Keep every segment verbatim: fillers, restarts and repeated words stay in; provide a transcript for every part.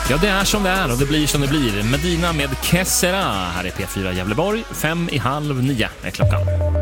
Ja, det är som det är och det blir som det blir. Medina med Kessera. Här är P fyra Gävleborg. Fem i halv nio är klockan.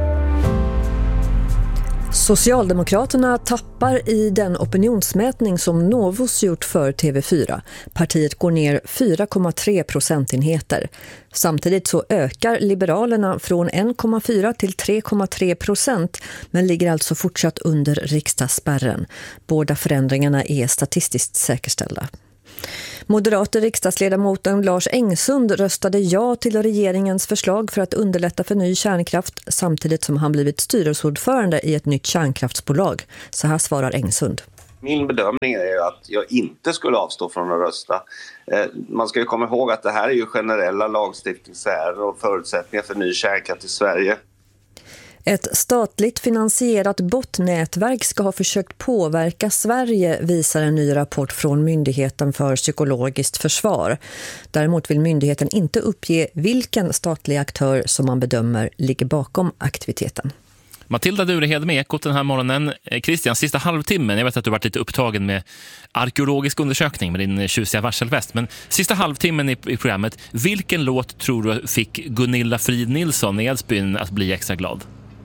Socialdemokraterna tappar i den opinionsmätning som Novus gjort för T V fyra. Partiet går ner fyra komma tre procentenheter. Samtidigt så ökar Liberalerna från en komma fyra till tre komma tre procent men ligger alltså fortsatt under riksdagsspärren. Båda förändringarna är statistiskt säkerställda. Moderata riksdagsledamoten Lars Engsund röstade ja till regeringens förslag för att underlätta för ny kärnkraft samtidigt som han blivit styrelseordförande i ett nytt kärnkraftsbolag. Så här svarar Engsund. Min bedömning är att jag inte skulle avstå från att rösta. Man ska ju komma ihåg att det här är ju generella lagstiftningsärenden och förutsättningar för ny kärnkraft i Sverige. Ett statligt finansierat botnätverk ska ha försökt påverka Sverige, visar en ny rapport från Myndigheten för psykologiskt försvar. Däremot vill myndigheten inte uppge vilken statlig aktör som man bedömer ligger bakom aktiviteten. Matilda Durehed med Ekot den här morgonen. Christian, sista halvtimmen, jag vet att du varit lite upptagen med arkeologisk undersökning med din tjusiga varselväst, men sista halvtimmen i, i programmet, vilken låt tror du fick Gunilla Frid Nilsson i Edsbyn att bli extra glad?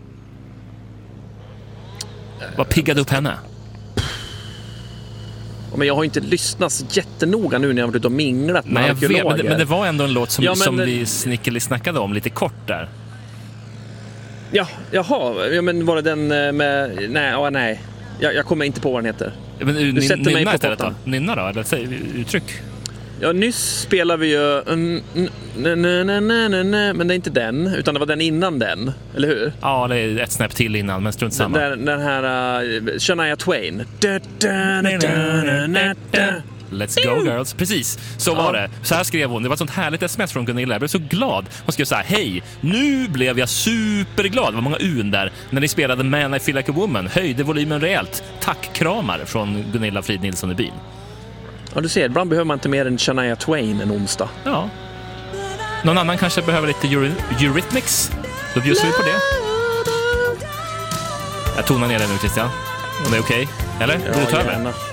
Vad piggade upp henne? Men jag har inte lyssnat jättenoga nu när jag har varit och minglat med. Nej, jag vet, men, det, men det var ändå en låt som, ja, men, som vi snickeli snackade om lite kort där. Ja, jaha, ja, men var det den med... Nej, ja, nej. Jag, jag kommer inte på vad den heter. Ja, men, du du sätter nynna mig på istället pottan. då? Nynna då, eller säg uttryck. Ja, nyss spelade vi ju... Mm, nej, nej, nej, nej, nej, men det är inte den, utan det var den innan den, eller hur? Ja, det är ett snäpp till innan, men strunt samma. Den, den här uh, Shania Twain. Da, da, da, da, da, da. Let's go girls, precis, så var ja. det. Så här skrev hon, det var ett sånt härligt sms från Gunilla. Jag blev så glad, hon skrev så här: hej, nu blev jag superglad. Det var många un där när ni spelade Man I Feel Like a Woman. Höjde volymen rejält. Tack, kramar från Gunilla Frid Nilsson i byn. Ja, du ser, ibland behöver man inte mer än Shania Twain en onsdag. Ja. Någon annan kanske behöver lite Eury- Eurythmics. Då bjuder vi på det. Jag tonar ner det nu, Christian. Om det är okej, okay. Eller? Ja, du tar gärna. över.